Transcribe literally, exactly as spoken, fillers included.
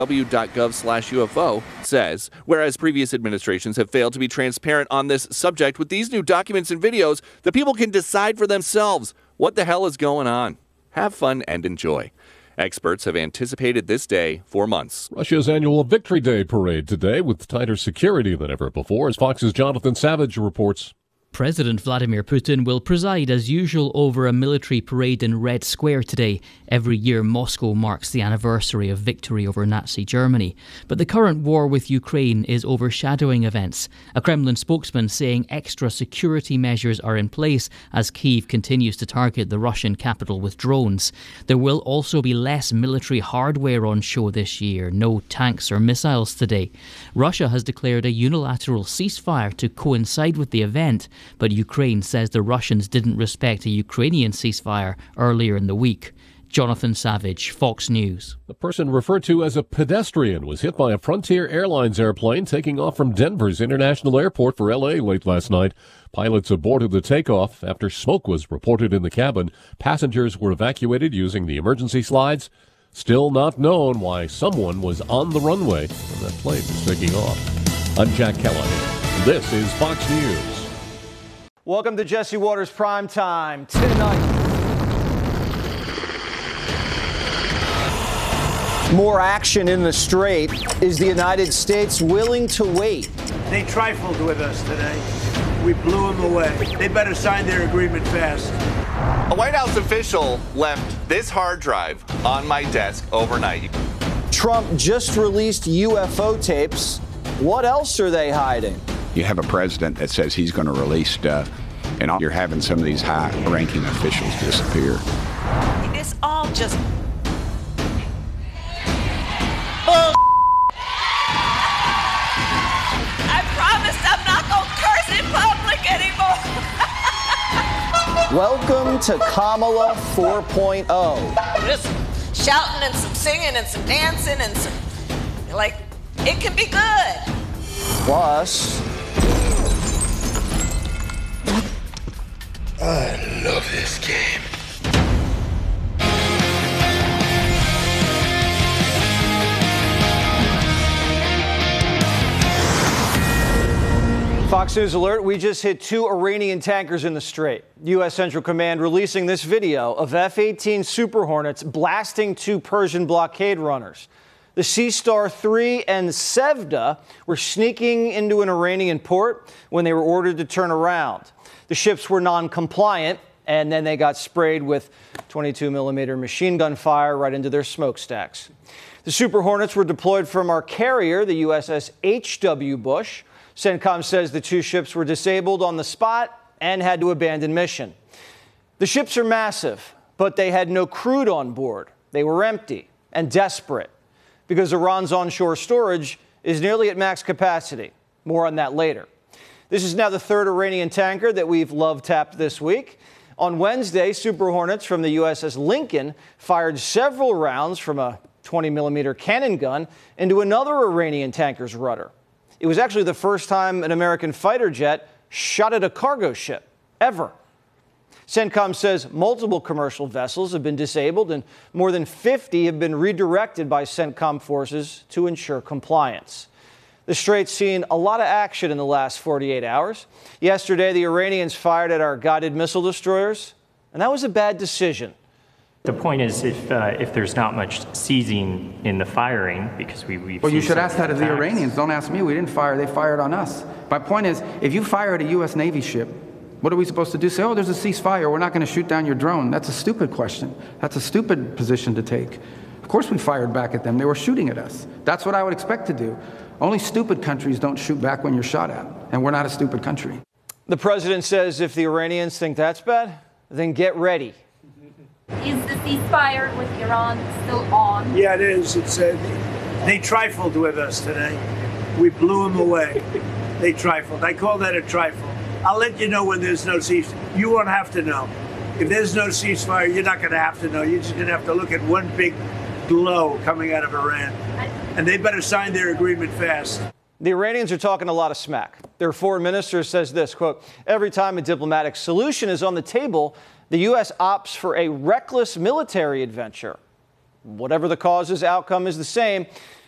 w dot gov slash U F O says, whereas previous administrations have failed to be transparent on this subject, with these new documents and videos, the people can decide for themselves what the hell is going on. Have fun and enjoy. Experts have anticipated this day for months. Russia's annual Victory Day parade today with tighter security than ever before, as Fox's Jonathan Savage reports. President Vladimir Putin will preside as usual over a military parade in Red Square today. Every year, Moscow marks the anniversary of victory over Nazi Germany. But the current war with Ukraine is overshadowing events. A Kremlin spokesman saying extra security measures are in place as Kyiv continues to target the Russian capital with drones. There will also be less military hardware on show this year. No tanks or missiles today. Russia has declared a unilateral ceasefire to coincide with the event. But Ukraine says the Russians didn't respect a Ukrainian ceasefire earlier in the week. Jonathan Savage, Fox News. The person referred to as a pedestrian was hit by a Frontier Airlines airplane taking off from Denver's International Airport for L A late last night. Pilots aborted the takeoff after smoke was reported in the cabin. Passengers were evacuated using the emergency slides. Still not known why someone was on the runway when that plane was taking off. I'm Jack Kelly. This is Fox News. Welcome to Jesse Waters Prime Time. Tonight, more action in the Strait. Is the United States willing to wait? They trifled with us today. We blew them away. They better sign their agreement fast. A White House official left this hard drive on my desk overnight. Trump just released U F O tapes. What else are they hiding? You have a president that says he's going to release stuff, and you're having some of these high-ranking officials disappear. It's all just... I promised I'm not going to curse in public anymore. Welcome to Kamala four point oh. Just shouting and some singing and some dancing and some... Like, it can be good. Plus... I love this game. Fox News alert, we just hit two Iranian tankers in the Strait. U S Central Command releasing this video of F eighteen Super Hornets blasting two Persian blockade runners. The Sea Star three and Sevda were sneaking into an Iranian port when they were ordered to turn around. The ships were non-compliant, and then they got sprayed with twenty-two millimeter machine gun fire right into their smokestacks. The Super Hornets were deployed from our carrier, the U S S H W Bush. CENTCOM says the two ships were disabled on the spot and had to abandon mission. The ships are massive, but they had no crude on board. They were empty and desperate because Iran's onshore storage is nearly at max capacity. More on that later. This is now the third Iranian tanker that we've love-tapped this week. On Wednesday, Super Hornets from the U S S Lincoln fired several rounds from a twenty millimeter cannon gun into another Iranian tanker's rudder. It was actually the first time an American fighter jet shot at a cargo ship, ever. CENTCOM says multiple commercial vessels have been disabled and more than fifty have been redirected by CENTCOM forces to ensure compliance. The Strait's seen a lot of action in the last forty-eight hours. Yesterday, the Iranians fired at our guided missile destroyers, and that was a bad decision. The point is, if uh, if there's not much seizing in the firing, because we we've well, you should some ask that of the Iranians. Don't ask me. We didn't fire. They fired on us. My point is, if you fire at a U S Navy ship, what are we supposed to do? Say, oh, there's a ceasefire. We're not going to shoot down your drone. That's a stupid question. That's a stupid position to take. Of course we fired back at them. They were shooting at us. That's what I would expect to do. Only stupid countries don't shoot back when you're shot at, and we're not a stupid country. The president says if the Iranians think that's bad, then get ready. Is the ceasefire with Iran still on? Yeah, it is. It's uh, they trifled with us today. We blew them away. They trifled. I call that a trifle. I'll let you know when there's no ceasefire. You won't have to know. If there's no ceasefire, you're not going to have to know. You're just going to have to look at one big glow coming out of Iran. And they better sign their agreement fast. The Iranians are talking a lot of smack. Their foreign minister says this, quote, every time a diplomatic solution is on the table, the U S opts for a reckless military adventure. Whatever the cause's outcome is the same.